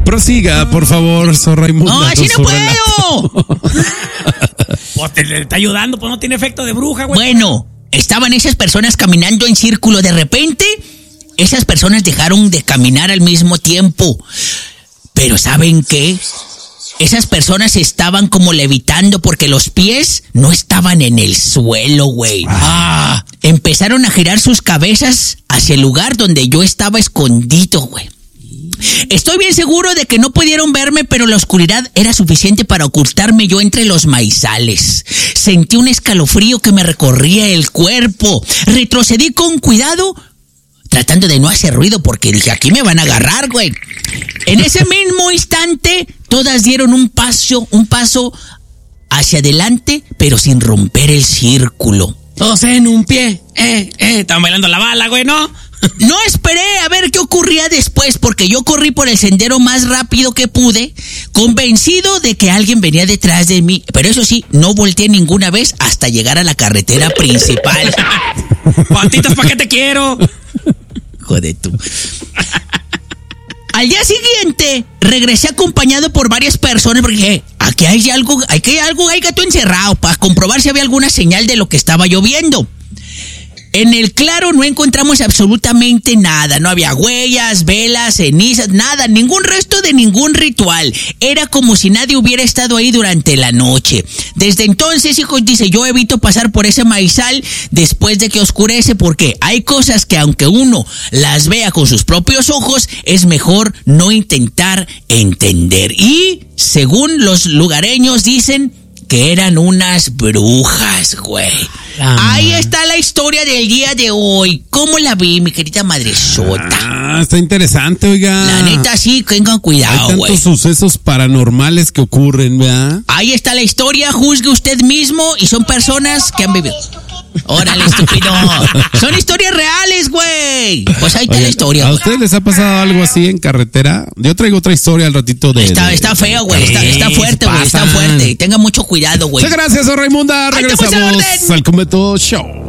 Prosiga, por favor, Sor Raimunda. No, así no puedo. Pues te está ayudando, pues no tiene efecto de bruja, güey. Bueno, estaban esas personas caminando en círculo. De repente, esas personas dejaron de caminar al mismo tiempo. Pero ¿saben qué? Esas personas estaban como levitando porque los pies no estaban en el suelo, güey. Empezaron a girar sus cabezas hacia el lugar donde yo estaba escondido, güey. Estoy bien seguro de que no pudieron verme, pero la oscuridad era suficiente para ocultarme yo entre los maizales. Sentí un escalofrío que me recorría el cuerpo. Retrocedí con cuidado, tratando de no hacer ruido porque dije, aquí me van a agarrar, güey. En ese mismo instante, todas dieron un paso hacia adelante, pero sin romper el círculo. Todos en un pie. Estaban bailando la bala, güey, ¿no? No esperé a ver qué ocurría después, porque yo corrí por el sendero más rápido que pude, convencido de que alguien venía detrás de mí. Pero eso sí, no volteé ninguna vez hasta llegar a la carretera principal. Patitas, ¿para qué te quiero? Joder tú. Al día siguiente, regresé acompañado por varias personas porque dije, aquí hay algo, hay gato encerrado, para comprobar si había alguna señal de lo que estaba lloviendo. En el claro no encontramos absolutamente nada, no había huellas, velas, cenizas, nada, ningún resto de ningún ritual. Era como si nadie hubiera estado ahí durante la noche. Desde entonces, hijos, dice, yo evito pasar por ese maizal después de que oscurece porque hay cosas que aunque uno las vea con sus propios ojos, es mejor no intentar entender. Y según los lugareños dicen que eran unas brujas, güey. Ahí está la historia del día de hoy. ¿Cómo la vi, mi querida madresota? Está interesante, oiga. La neta, sí, tengan cuidado, güey. Hay tantos sucesos paranormales que ocurren, ¿verdad? Ahí está la historia, juzgue usted mismo y son personas que han vivido. Órale, estúpido. Son historias reales, güey. Pues ahí está la historia. ¿A ustedes les ha pasado algo así en carretera? Yo traigo otra historia al ratito de... Está feo, güey. Está fuerte, güey. Está fuerte. Tenga mucho cuidado, güey. Muchas gracias, Raimunda. Regresamos al Cometo Show.